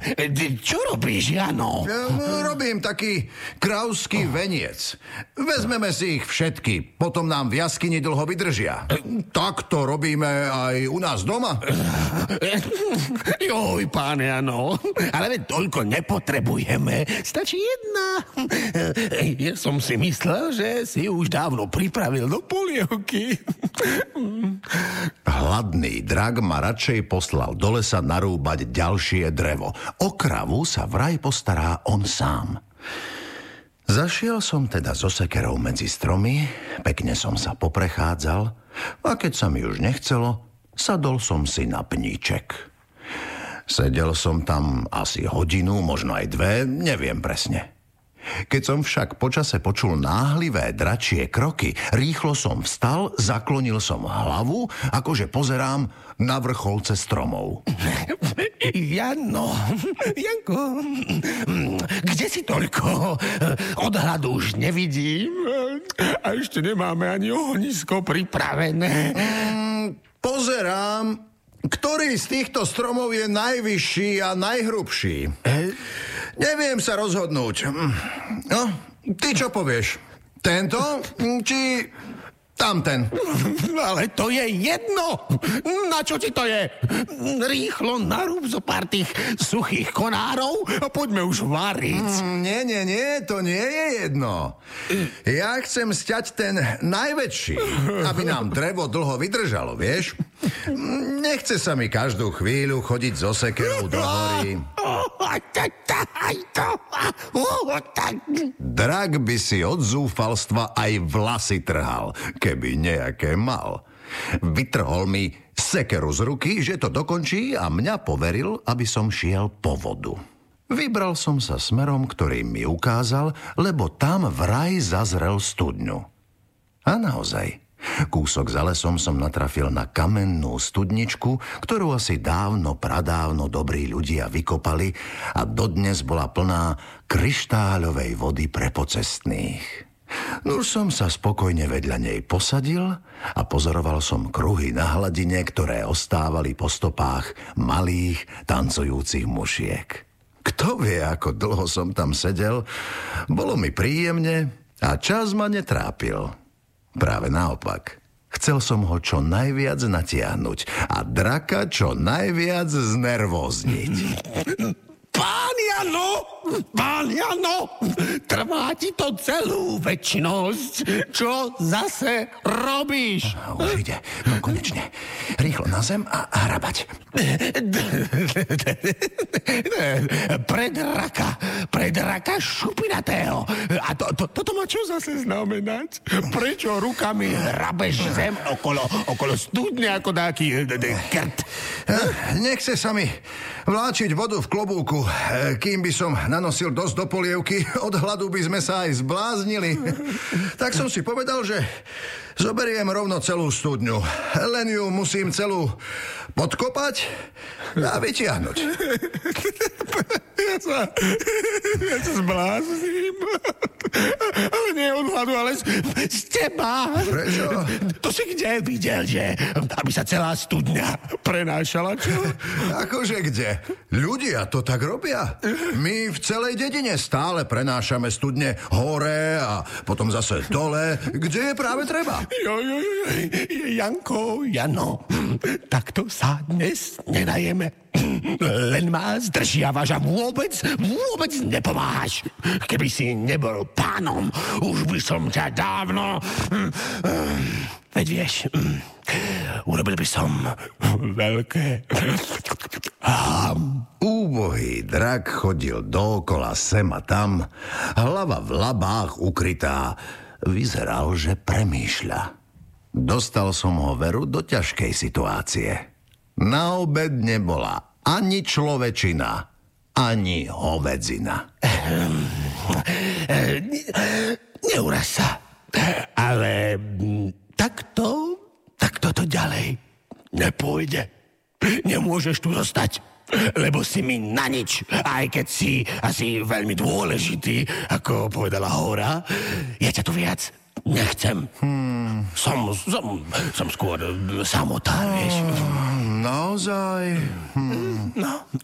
Čo robíš, Jano? Robím taký kráľovský veniec. Vezmeme si ich všetky, potom nám v jaskyni dlho vydržia. Tak to robíme aj u nás doma. Joj, pán Jano, ale veď toľko nepotrebujeme. Stačí jedna. Ja som si myslel, že si už dávno pripravil do polievky. Hladný drak ma radšej poslal do lesa narúbať ďalšie drevo. O kravu sa vraj postará on sám. Zašiel som teda so sekerou medzi stromy, pekne som sa poprechádzal a keď sa mi už nechcelo, sadol som si na pníček. Sedel som tam asi hodinu, možno aj 2, neviem presne. Keď som však počase počul náhlivé dračie kroky, rýchlo som vstal, zaklonil som hlavu, akože pozerám na vrcholce stromov. Janko, kde si toľko? Od hladu už nevidím a ešte nemáme ani ohnisko pripravené. Pozerám, ktorý z týchto stromov je najvyšší a najhrubší. Neviem sa rozhodnúť. No, ty čo povieš? Tento? Či tamten? Ale to je jedno. Na čo ti to je? Rýchlo narúb zo pár tých suchých konárov a poďme už variť. Nie, to nie je jedno. Ja chcem sťať ten najväčší, aby nám drevo dlho vydržalo, vieš? Nechce sa mi každú chvíľu chodiť so sekerou do hory. Drak by si od zúfalstva aj vlasy trhal, keby nejaké mal. Vytrhol mi sekeru z ruky, že to dokončí a mňa poveril, aby som šiel po vodu. Vybral som sa smerom, ktorý mi ukázal, lebo tam vraj zazrel studňu. A naozaj, kúsok za lesom som natrafil na kamennú studničku, ktorú asi pradávno dobrí ľudia vykopali a dodnes bola plná kryštáľovej vody pre pocestných. Už som sa spokojne vedľa nej posadil a pozoroval som kruhy na hladine, ktoré ostávali po stopách malých tancujúcich mušiek. Kto vie, ako dlho som tam sedel, bolo mi príjemne a čas ma netrápil. Práve naopak, chcel som ho čo najviac natiahnuť a draka čo najviac znervózniť. Pán Jano, trvá ti to celú večnosť. Čo zase robíš? Už ide, no konečne. Rýchlo na zem a hrabať. Pred raka šupinatého. A toto má čo zase znamenať? Prečo rukami hrabeš zem okolo studne ako taký kert? Nechce sa mi vláčiť vodu v klobúku, kým by som nanosil dosť do polievky. Od hladu by sme sa aj zbláznili. Tak som si povedal, že zoberiem rovno celú studňu. Len ju musím celú podkopať a vytiahnuť. Ja sa zblázním. Ale nie od hladu, ale z teba. Prečo? To si kde videl, že? Aby sa celá studňa prenášala, čo? Akože kde? Ľudia to tak robia. My v celej dedine stále prenášame studne hore a potom zase dole, kde je práve treba. Jano, takto sa dnes nenajeme. Len ma zdržiavaš a vôbec nepomáhaš. Keby si nebol pánom, už by som ťa dávno... Veď vieš, urobil by som veľké... Úbohý drak chodil dookola sem a tam, hlava v labách ukrytá. Vyzeral, že premýšľa. Dostal som ho veru do ťažkej situácie. Na obed nebola ani človečina, ani hovedzina. Neuraz sa, ale takto to ďalej nepôjde. Nemôžeš tu zostať, lebo si mi na nič. Aj keď si asi veľmi dôležitý, ako povedala hora, ja ťa tu viac nechcem. Som skôr samotár, vieš. Naozaj? No,